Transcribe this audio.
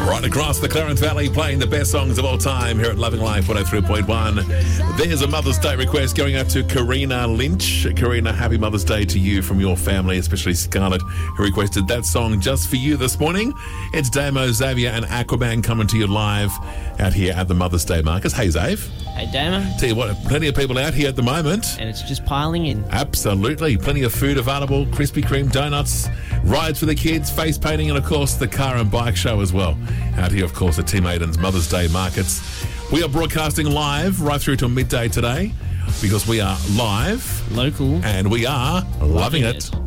Right across the Clarence Valley, playing the best songs of all time here at Loving Life 103.1. There's a Mother's Day request going out to Karina Lynch. Karina, happy Mother's Day to you from your family, especially Scarlett, who requested that song just for you this morning. It's Damo, Xavier and Aquaman coming to you live out here at the Mother's Day Marcus. Hey, Xav. Hey, Damo. Tell you what, plenty of people out here at the moment. And it's just piling in. Absolutely. Plenty of food available, Krispy Kreme donuts, rides for the kids, face painting, and, of course, the car and bike show as well. Out here, of course, at Tim Aiden's Mother's Day Markets. We are broadcasting live right through till midday today because we are live, local, and we are loving it.